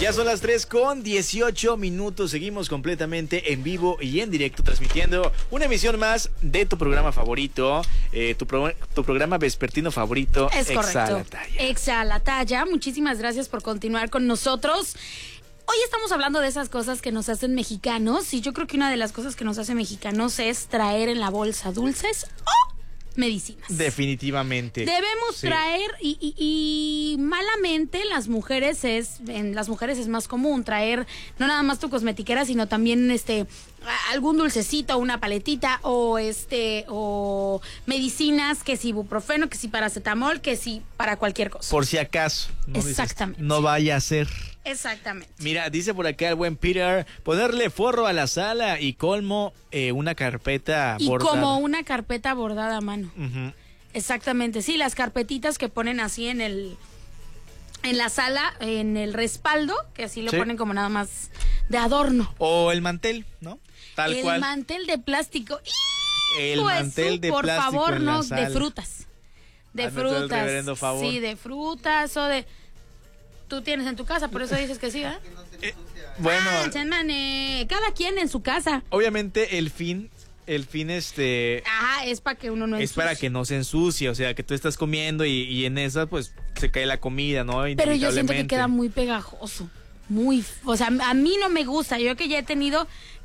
Ya son las 3:18. Seguimos completamente en vivo y en directo, transmitiendo una emisión más de tu programa favorito, tu programa vespertino favorito. Es correcto. Exalatalla. Exalatalla. Muchísimas gracias por continuar con nosotros. Hoy estamos hablando de esas cosas que nos hacen mexicanos, y yo creo que una de las cosas que nos hace mexicanos es traer en la bolsa dulces o medicinas. Definitivamente. Debemos traer, y malamente en las mujeres es más común traer no nada más tu cosmetiquera, sino también algún dulcecito, una paletita o medicinas, que si ibuprofeno, que si paracetamol, que si para cualquier cosa. Por si acaso. Exactamente. No vaya a ser. Exactamente. Mira, dice por acá el buen Peter, ponerle forro a la sala y colmo una carpeta bordada. Y como una carpeta bordada a mano. Uh-huh. Exactamente, sí, las carpetitas que ponen así en la sala, en el respaldo, que así lo ponen como nada más de adorno. O el mantel, ¿no? Tal cual. El mantel de plástico. El mantel de por plástico favor, en la no, sala. de frutas. De Hazme todo el frutas. reverendo favor. Sí, de frutas o de... Tú tienes en tu casa, por eso dices que sí, ¿verdad? Bueno, cada quien en su casa. obviamente el fin Ajá, es para que uno no ensucie. es para que no se ensucie, o sea, que tú estás comiendo y en esa pues se cae la comida, ¿no? Pero yo siento que queda muy pegajoso. O sea, a mí no me gusta. Yo que ya he tenido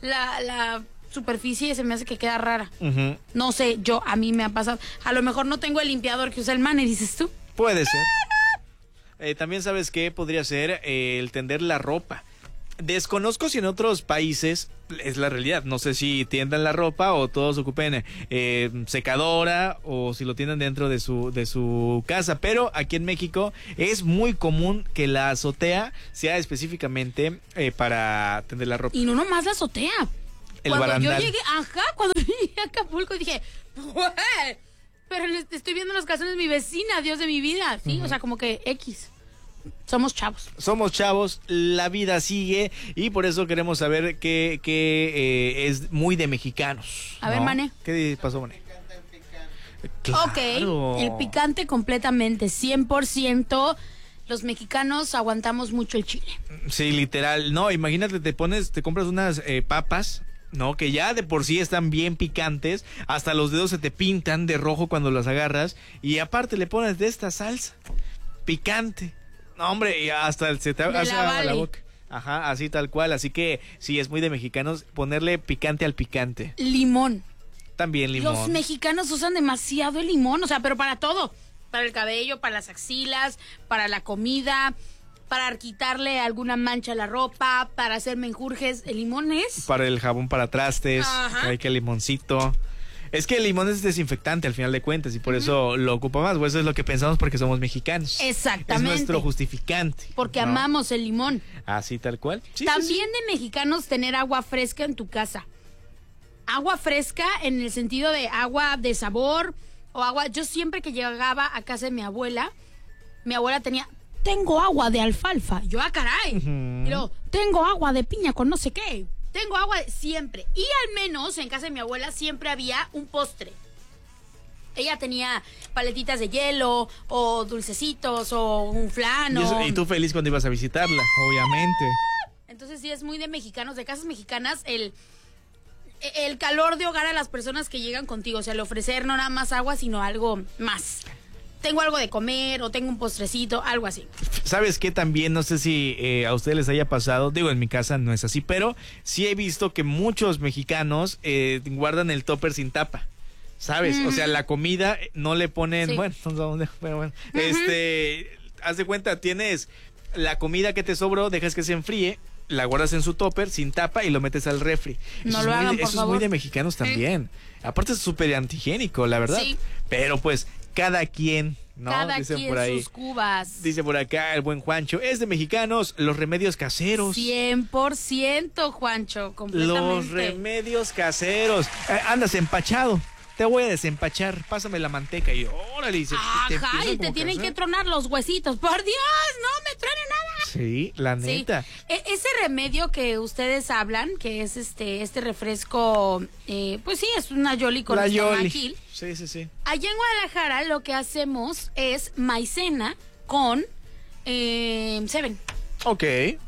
la superficie, se me hace que queda rara. Uh-huh. No sé, a mí me ha pasado. A lo mejor no tengo el limpiador que usa el Mane, dices tú. Puede ser. También sabes qué podría ser el tender la ropa. Desconozco si en otros países es la realidad. No sé si tiendan la ropa o todos ocupen secadora o si lo tienen dentro de su casa. Pero aquí en México es muy común que la azotea sea específicamente para tender la ropa. Y no nomás la azotea. Cuando yo llegué a Acapulco dije, ¡güey! Pero estoy viendo los calzones de mi vecina, Dios de mi vida, ¿sí? Uh-huh. O sea, como que X. Somos chavos, la vida sigue y por eso queremos saber que es muy de mexicanos. A ver, Mane. ¿Qué pasó, Mane? Claro. Ok, el picante completamente, 100%. Los mexicanos aguantamos mucho el chile. Sí, literal. No, imagínate, te compras unas papas, ¿no? Que ya de por sí están bien picantes, hasta los dedos se te pintan de rojo cuando las agarras y aparte le pones de esta salsa picante. No, hombre, y hasta se te hace la boca. Ajá, así tal cual. Así que sí, es muy de mexicanos ponerle picante al picante. Limón. También limón. Los mexicanos usan demasiado el limón, o sea, pero para todo. Para el cabello, para las axilas, para la comida, para quitarle alguna mancha a la ropa, para hacer menjurjes. El limón es... Para el jabón para trastes. Ajá. Hay que limoncito. Es que el limón es desinfectante al final de cuentas y por eso lo ocupa más. Pues eso es lo que pensamos porque somos mexicanos. Exactamente. Es nuestro justificante. Porque amamos el limón. Así tal cual. Sí, también de mexicanos tener agua fresca en tu casa. Agua fresca en el sentido de agua de sabor o agua. Yo siempre que llegaba a casa de mi abuela tenía, tengo agua de alfalfa. Yo, caray. Uh-huh. Y luego, tengo agua de piña con no sé qué. Tengo agua siempre. Y al menos en casa de mi abuela siempre había un postre. Ella tenía paletitas de hielo o dulcecitos o un flan. Y tú feliz cuando ibas a visitarla, obviamente. Entonces sí es muy de mexicanos, de casas mexicanas, el calor de hogar a las personas que llegan contigo. O sea, el ofrecer no nada más agua, sino algo más. Tengo algo de comer o tengo un postrecito, algo así. ¿Sabes qué? También no sé si a ustedes les haya pasado, digo, en mi casa no es así, pero sí he visto que muchos mexicanos guardan el topper sin tapa, ¿sabes? O sea, la comida no le ponen, sí. Bueno, uh-huh. Haz de cuenta, tienes la comida que te sobró, dejas que se enfríe, la guardas en su topper sin tapa y lo metes al refri. No lo hagan, por eso favor. Es muy de mexicanos también. Aparte es súper antigénico, la verdad. Sí. Pero pues cada quien, ¿no? Cada Dicen quien por ahí. Sus cubas. Dice por acá el buen Juancho, es de mexicanos los remedios caseros. 100%, Juancho, completamente. Los remedios caseros. Andas empachado. Te voy a desempachar, pásame la manteca y órale. Ajá, y te tienen que tronar los huesitos. Por Dios, no me truene nada. Sí, la neta. Sí. Ese remedio que ustedes hablan, que es este refresco, pues sí, es una Yoli con estomajil. Sí. Allá en Guadalajara lo que hacemos es maicena con Seven. Ok.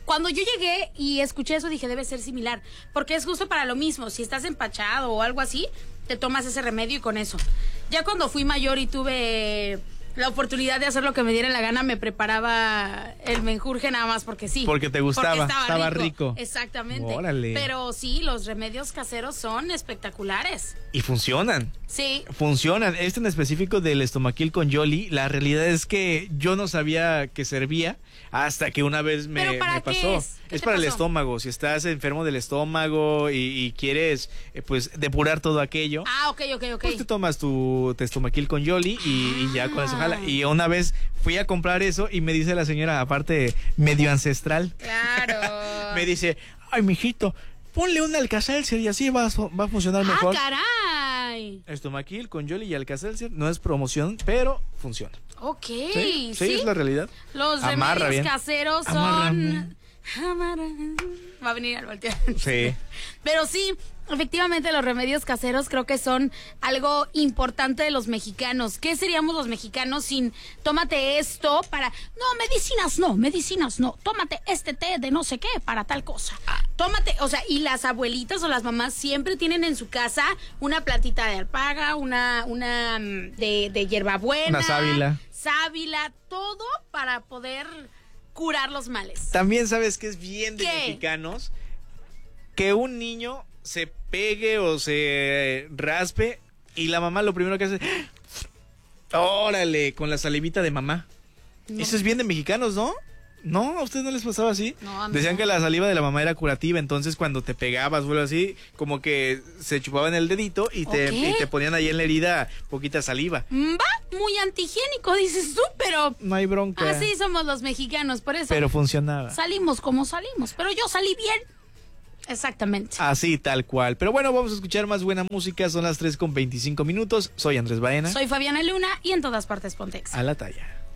Cuando yo llegué y escuché eso, dije, debe ser similar, porque es justo para lo mismo. Si estás empachado o algo así, te tomas ese remedio y con eso. Ya cuando fui mayor y tuve la oportunidad de hacer lo que me diera la gana, me preparaba el menjurje nada más porque sí. Porque te gustaba, porque estaba rico. Exactamente. Órale. Pero sí, los remedios caseros son espectaculares. Y funcionan. Sí. Funcionan. Este en específico del estomaquil con Yoli, la realidad es que yo no sabía que servía hasta que una vez me pasó. Es para el estómago. Si estás enfermo del estómago y quieres pues depurar todo aquello. Ah, ok. Pues te tomas tu estomaquil con Yoli y ya con eso jala. Y una vez fui a comprar eso y me dice la señora, aparte medio ancestral. Claro. Me dice, ay, mijito, ponle un Alka-Seltzer y así va a funcionar mejor. ¡Ah, caray! Estomaquil con Yoli y Alka-Seltzer no es promoción, pero funciona. Ok, Sí, es la realidad. Los Amarra remedios bien. caseros son... Amárrame. Va a venir al voltear. Sí. Pero sí, efectivamente los remedios caseros creo que son algo importante de los mexicanos. ¿Qué seríamos los mexicanos sin tómate esto para... No, medicinas no. Tómate este té de no sé qué para tal cosa. Tómate, o sea, y las abuelitas o las mamás siempre tienen en su casa una plantita de alpaga, una de hierbabuena. Una Sábila, todo para poder curar los males. También sabes que es bien de ¿Qué? mexicanos que un niño se pegue o se raspe y la mamá lo primero que hace, órale, con la salivita de mamá. No. Eso es bien de mexicanos, ¿no? ¿No? ¿A ustedes no les pasaba así? No, a mí Decían no. que la saliva de la mamá era curativa, entonces cuando te pegabas o algo así, como que se chupaban el dedito y te ponían ahí en la herida poquita saliva. Va, muy antihigiénico, dices tú, pero No hay bronca. así somos los mexicanos, por eso Pero funcionaba. salimos como salimos, pero yo salí bien. Exactamente. Así, tal cual. Pero bueno, vamos a escuchar más buena música. Son las 3:25. Soy Andrés Baena. Soy Fabiana Luna y en todas partes Pontex. A la talla.